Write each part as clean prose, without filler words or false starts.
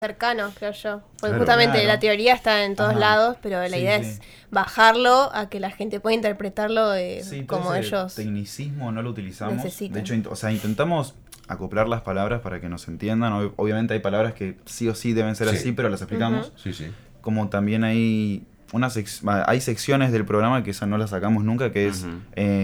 cercano, creo yo. Porque Claro, justamente la teoría está en todos lados, pero la idea sí. es bajarlo a que la gente pueda interpretarlo como todo ese ellos tecnicismo no lo utilizamos. necesitan. De hecho, intentamos acoplar las palabras para que nos entiendan. Obviamente hay palabras que sí o sí deben ser así, pero las explicamos. Sí, sí. Como también hay hay secciones del programa que esa no las sacamos nunca, que es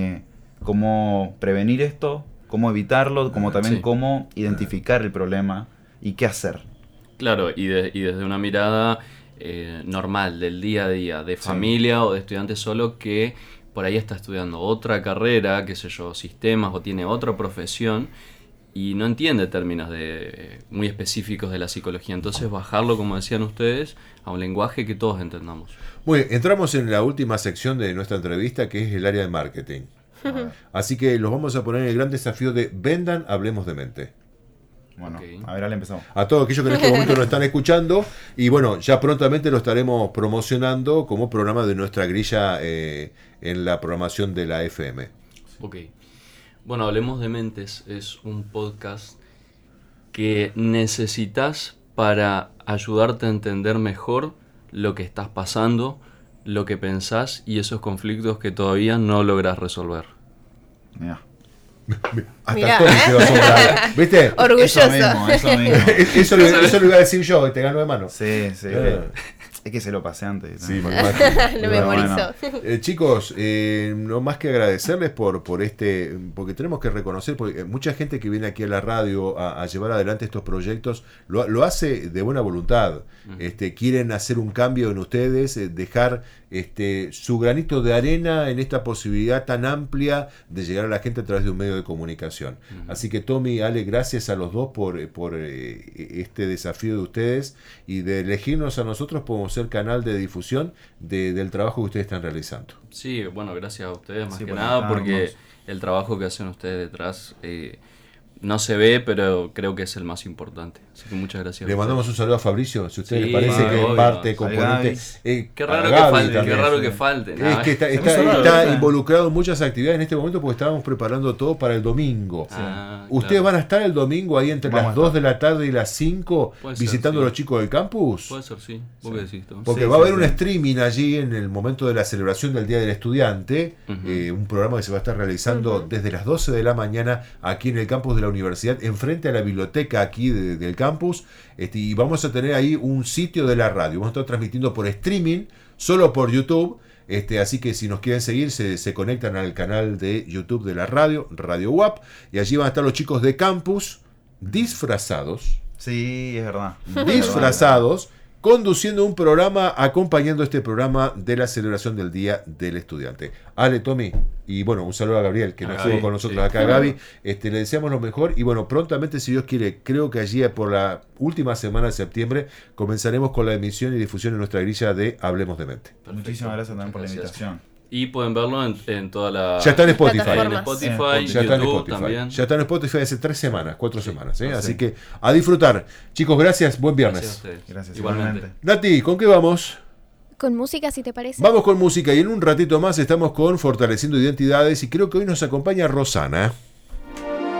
cómo prevenir esto, cómo evitarlo, como también cómo identificar el problema y qué hacer. Claro, y desde una mirada normal, del día a día, de familia o de estudiante solo que por ahí está estudiando otra carrera, qué sé yo, sistemas o tiene otra profesión y no entiende términos muy específicos de la psicología. Entonces bajarlo, como decían ustedes, a un lenguaje que todos entendamos. Muy bien, entramos en la última sección de nuestra entrevista, que es el área de marketing. Así que los vamos a poner en el gran desafío de vendan, hablemos de mente. Bueno, a ver, Ale, empezamos. A todos aquellos que en este momento nos están escuchando, y bueno, ya prontamente lo estaremos promocionando como programa de nuestra grilla en la programación de la FM. Ok. Bueno, Hablemos de Mentes es un podcast que necesitas para ayudarte a entender mejor lo que estás pasando, lo que pensás y esos conflictos que todavía no logras resolver. Mira. Hasta todo quedó asombrado. ¿Viste? Orgulloso. Eso mismo. Eso lo iba a decir yo, y te ganó de mano. Sí. Es que se lo pasé antes. Sí, Lo memorizó. Chicos, no más que agradecerles por porque tenemos que reconocer, porque mucha gente que viene aquí a la radio a llevar adelante estos proyectos lo hace de buena voluntad. Quieren hacer un cambio en ustedes, dejar su granito de arena en esta posibilidad tan amplia de llegar a la gente a través de un medio de comunicación. Así que Tommy, Ale, gracias a los dos por este desafío de ustedes y de elegirnos a nosotros como ser canal de difusión del trabajo que ustedes están realizando. Sí, bueno, gracias a ustedes más que por nada, porque el trabajo que hacen ustedes detrás no se ve, pero creo que es el más importante. Así que muchas gracias. Le mandamos un saludo a Fabricio, si a ustedes les Sí, parece que obvio. es parte, componente. Qué raro que falte. Es que está involucrado en muchas actividades en este momento porque estábamos preparando todo para el domingo. ¿Ustedes van a estar el domingo ahí entre las 2 de la tarde y las 5 visitando a los chicos del campus? Puede ser, sí. ¿Vos qué decís, Tom? Porque va a haber un streaming allí en el momento de la celebración del Día del Estudiante, un programa que se va a estar realizando desde las 12 de la mañana aquí en el campus de la universidad, enfrente a la biblioteca aquí del campus, y vamos a tener ahí un sitio de la radio. Vamos a estar transmitiendo por streaming, solo por YouTube, así que si nos quieren seguir se conectan al canal de YouTube de la radio, Radio UAP, y allí van a estar los chicos de campus disfrazados. Sí, es verdad. Disfrazados, conduciendo un programa, acompañando este programa de la celebración del Día del Estudiante. Ale, Tommy, y bueno, un saludo a Gabriel, que nos estuvo con nosotros acá. Gaby, le deseamos lo mejor y bueno, prontamente, si Dios quiere, creo que allí por la última semana de septiembre comenzaremos con la emisión y difusión en nuestra grilla de Hablemos de Mente. Perfecto. Muchísimas gracias también por la invitación. Y pueden verlo en toda la... Ya está en Spotify. Ya está en Spotify también. Ya está en Spotify hace 4 semanas. Así que a disfrutar. Chicos, gracias. Buen viernes. Gracias a ustedes. Gracias, Igualmente. Nati, ¿con qué vamos? Con música, si te parece. Vamos con música y en un ratito más estamos con Fortaleciendo Identidades y creo que hoy nos acompaña Rosana.